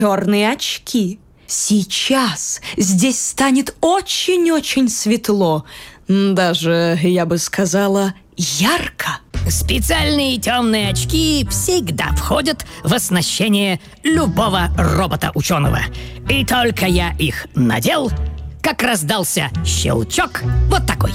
черные очки. Сейчас здесь станет очень-очень светло. Даже, я бы сказала, ярко. Специальные темные очки всегда входят в оснащение любого робота-ученого. И только я их надел, как раздался щелчок вот такой.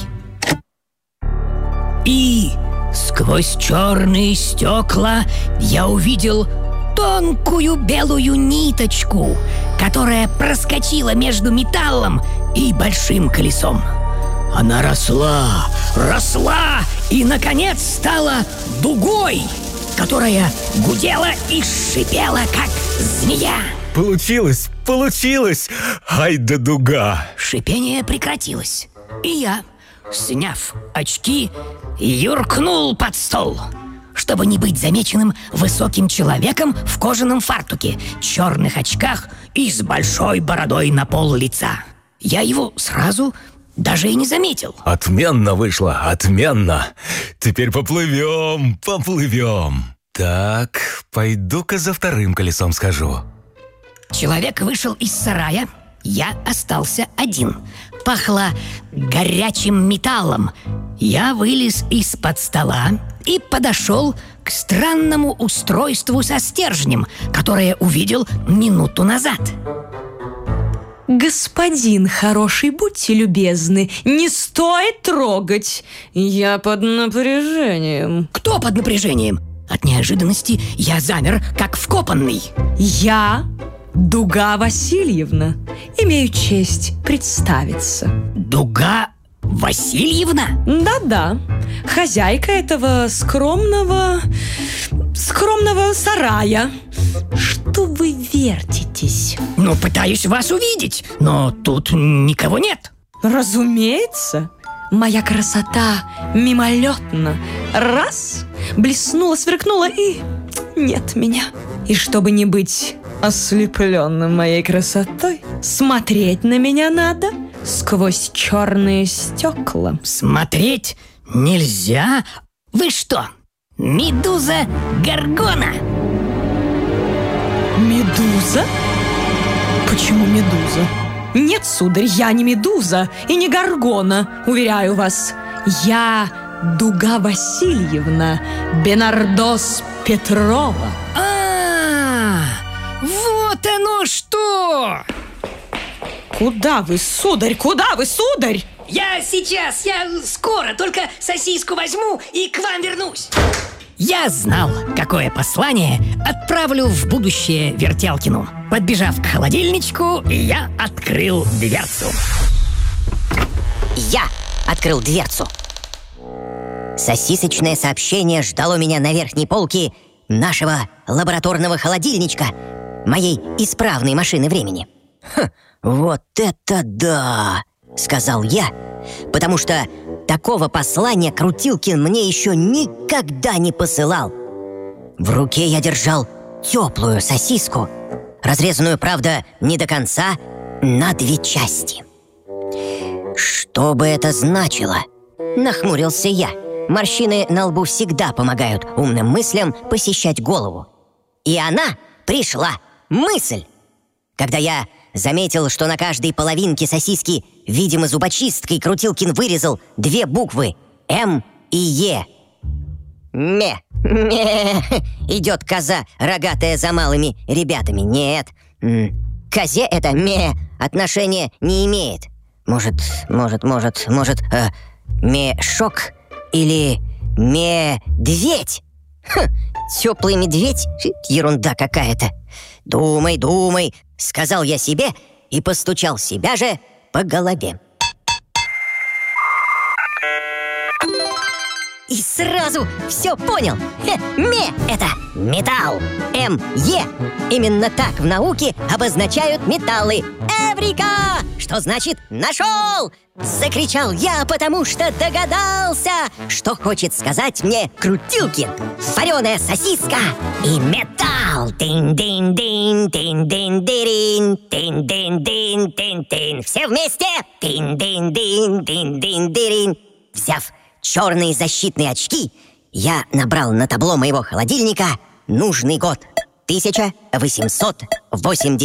И сквозь черные стекла я увидел тонкую белую ниточку, которая проскочила между металлом и большим колесом. Она росла и, наконец, стала дугой, которая гудела и шипела, как змея. Получилось! Ай да дуга! Шипение прекратилось, и я, сняв очки, юркнул под стол, чтобы не быть замеченным высоким человеком в кожаном фартуке, черных очках и с большой бородой на пол лица. Я его сразу даже и не заметил. Отменно вышло, отменно. Теперь поплывем. Так, пойду-ка за вторым колесом схожу. Человек вышел из сарая, я остался один. Пахло горячим металлом. Я вылез из-под стола и подошел к странному устройству со стержнем, которое увидел минуту назад. Господин хороший, будьте любезны, не стоит трогать. Я под напряжением. Кто под напряжением? От неожиданности я замер, как вкопанный. Я Дуга Васильевна. Имею честь представиться. Дуга Васильевна? Да-да, хозяйка этого скромного сарая. Что вы вертитесь? Пытаюсь вас увидеть, но тут никого нет. Разумеется, моя красота мимолетна. Раз, блеснула, сверкнула, и нет меня. И чтобы не быть ослепленным моей красотой, смотреть на меня надо сквозь черные стекла. Смотреть нельзя? Вы что, Медуза Горгона? Медуза? Почему Медуза? Нет, сударь, я не Медуза и не Горгона, уверяю вас. Я Дуга Васильевна Бенардос Петрова. Вот оно что! Куда вы, сударь, куда вы, сударь? Я скоро, только сосиску возьму и к вам вернусь. Я знал, какое послание отправлю в будущее Вертелкину. Подбежав к холодильничку, я открыл дверцу. Я открыл дверцу. Сосисочное сообщение ждало меня на верхней полке нашего лабораторного холодильничка, моей исправной машины времени. Вот это да! Сказал я, потому что такого послания Крутилкин мне еще никогда не посылал. В руке я держал теплую сосиску, разрезанную, правда, не до конца, на 2 части. Что бы это значило? Нахмурился я. Морщины на лбу всегда помогают умным мыслям посещать голову. И она пришла, мысль, когда я заметил, что на каждой половинке сосиски, видимо, зубочисткой Крутилкин вырезал 2 буквы «М» и «Е». Ме, идет коза, рогатая за малыми ребятами. Нет, козе это ме отношения не имеет. Может, мешок или медведь? Теплый медведь? Ерунда какая-то. Думай, сказал я себе и постучал себя же по голове. И сразу все понял. Ме – это металл. М-Е. Именно так в науке обозначают металлы. Эврика! Что значит «нашел»? Закричал я, потому что догадался, что хочет сказать мне Крутилкин. Вареная сосиска и металл. Тин-дин-дин, тин-дин-дин, тин-дин-дин-тин-тин. Все вместе. Тин-дин-дин, тин-дин-дин. Взяв черные защитные очки, я набрал на табло моего холодильника нужный год. 1880